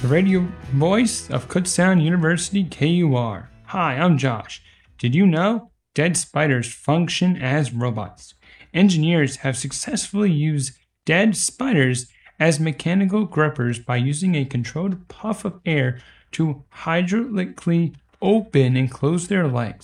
the radio voice of Kutztown University KUR. Hi, I'm Josh. Did you know dead spiders function as robots? Engineers have successfully used dead spiders as mechanical grippers by using a controlled puff of air to hydraulically open and close their legs.